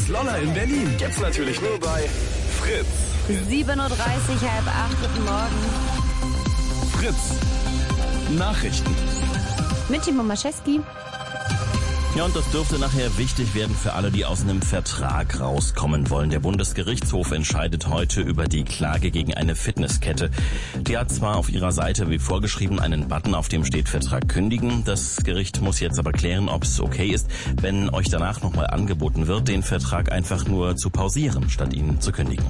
Lolla in Berlin. Gibt's natürlich nur bei Fritz. 7.30 Uhr, halb 8, guten Morgen. Fritz. Nachrichten. Mit Timo Maschewski. Ja, und das dürfte nachher wichtig werden für alle, die aus einem Vertrag rauskommen wollen. Der Bundesgerichtshof entscheidet heute über die Klage gegen eine Fitnesskette. Die hat zwar auf ihrer Seite wie vorgeschrieben einen Button, auf dem steht Vertrag kündigen. Das Gericht muss jetzt aber klären, ob es okay ist, wenn euch danach nochmal angeboten wird, den Vertrag einfach nur zu pausieren, statt ihn zu kündigen.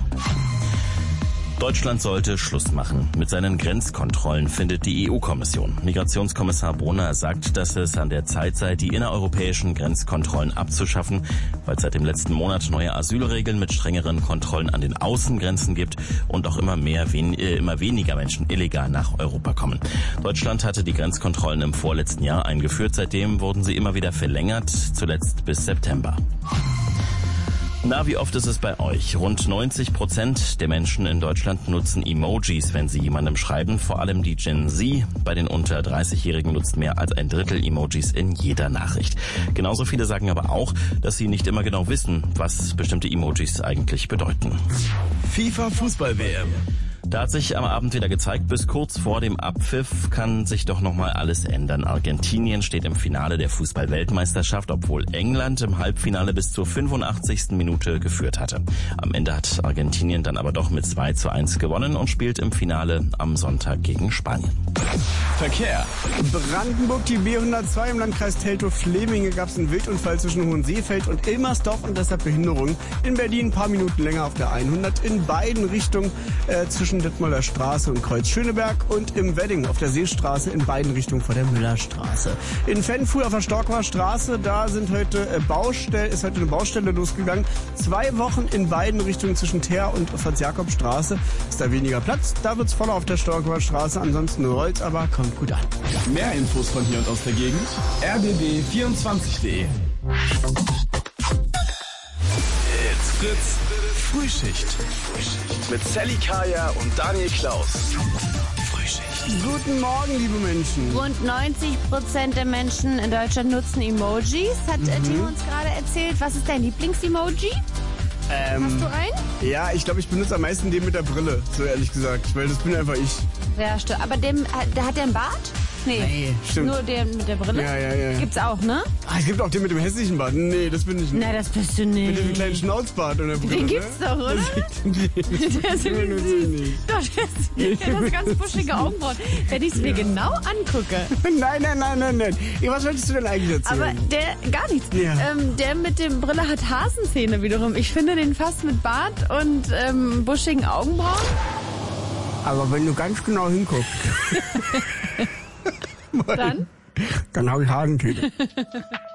Deutschland sollte Schluss machen mit seinen Grenzkontrollen, findet die EU-Kommission. Migrationskommissar Brunner sagt, dass es an der Zeit sei, die innereuropäischen Grenzkontrollen abzuschaffen, weil es seit dem letzten Monat neue Asylregeln mit strengeren Kontrollen an den Außengrenzen gibt und auch immer weniger Menschen illegal nach Europa kommen. Deutschland hatte die Grenzkontrollen im vorletzten Jahr eingeführt. Seitdem wurden sie immer wieder verlängert, zuletzt bis September. Na, wie oft ist es bei euch? Rund 90% der Menschen in Deutschland nutzen Emojis, wenn sie jemandem schreiben, vor allem die Gen Z. Bei den unter 30-Jährigen nutzt mehr als ein Drittel Emojis in jeder Nachricht. Genauso viele sagen aber auch, dass sie nicht immer genau wissen, was bestimmte Emojis eigentlich bedeuten. FIFA Fußball-WM. Da hat sich am Abend wieder gezeigt, bis kurz vor dem Abpfiff kann sich doch nochmal alles ändern. Argentinien steht im Finale der Fußball-Weltmeisterschaft, obwohl England im Halbfinale bis zur 85. Minute geführt hatte. Am Ende hat Argentinien dann aber doch mit 2:1 gewonnen und spielt im Finale am Sonntag gegen Spanien. Verkehr. Brandenburg, die B102 im Landkreis Teltow-Fleming, gab es einen Wildunfall zwischen Hohenseefeld und Ilmersdorf und deshalb Behinderung. In Berlin ein paar Minuten länger auf der 100, in beiden Richtungen zwischen Detmolder Straße und Kreuz Schöneberg und im Wedding auf der Seestraße in beiden Richtungen vor der Müllerstraße. In Fennfuhl auf der Storkower Straße, da ist heute eine Baustelle losgegangen. 2 Wochen in beiden Richtungen zwischen Teer und Franz-Jakob-Straße ist da weniger Platz. Da wird's voller auf der Storkower Straße, ansonsten rollt's, aber kommt gut an. Mehr Infos von hier und aus der Gegend. rbb24.de. It's Fritz. Frühschicht. Mit Sally Kaya und Daniel Klaus. Frühschicht. Guten Morgen, liebe Menschen. Rund 90% der Menschen in Deutschland nutzen Emojis, hat Timo uns gerade erzählt. Was ist dein Lieblings-Emoji? Hast du einen? Ja, ich glaube, ich benutze am meisten den mit der Brille, so ehrlich gesagt, weil das bin einfach ich. Ja, stimmt. Aber hat der einen Bart? Nee, stimmt. Nur der mit der Brille? Ja. Gibt's auch, ne? Es gibt auch den mit dem hässlichen Bart. Nee, das bin ich nicht. Na, das bist du nicht. Mit dem kleinen Schnauzbart und der Brille. Den gibt's doch, oder? Der ist irgendwie süß. Doch, der hat so ganz buschige Augenbrauen. Wenn ich es mir genau angucke. Nein. Was wolltest du denn eigentlich erzählen? Aber gar nichts. Ja. Der mit dem Brille hat Hasenzähne wiederum. Ich finde den fast mit Bart und buschigen Augenbrauen. Aber wenn du ganz genau hinguckst. Dann Dann habe ich Hasenzähne.